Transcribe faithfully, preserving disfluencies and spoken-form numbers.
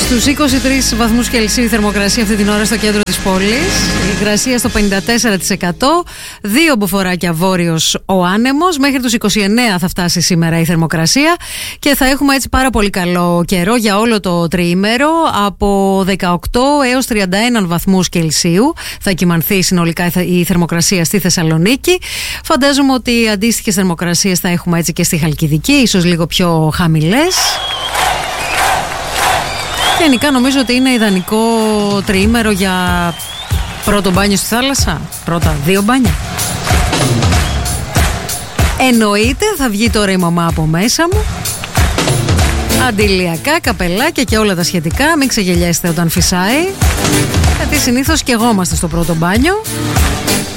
Στους είκοσι τρεις βαθμούς Κελσίου η θερμοκρασία αυτή την ώρα στο κέντρο της πόλης. Η υγρασία στο πενήντα τέσσερα τοις εκατό. Δύο μποφοράκια βόρειος ο άνεμος. Μέχρι τους είκοσι εννέα θα φτάσει σήμερα η θερμοκρασία. Και θα έχουμε έτσι πάρα πολύ καλό καιρό για όλο το τριήμερο. Από δεκαοκτώ έως τριάντα ένα βαθμούς Κελσίου θα κυμανθεί συνολικά η θερμοκρασία στη Θεσσαλονίκη. Φαντάζομαι ότι αντίστοιχες θερμοκρασίες θα έχουμε έτσι και στη Χαλκιδική, ίσως λίγο πιο χαμηλές. Γενικά νομίζω ότι είναι ιδανικό τριήμερο για πρώτο μπάνιο στη θάλασσα. Πρώτα δύο μπάνια. Εννοείται θα βγει τώρα η μαμά από μέσα μου. Αντιλιακά, καπελάκια και όλα τα σχετικά. Μην ξεγελιέστε όταν φυσάει. Γιατί συνήθως και εγώ είμαστε στο πρώτο μπάνιο.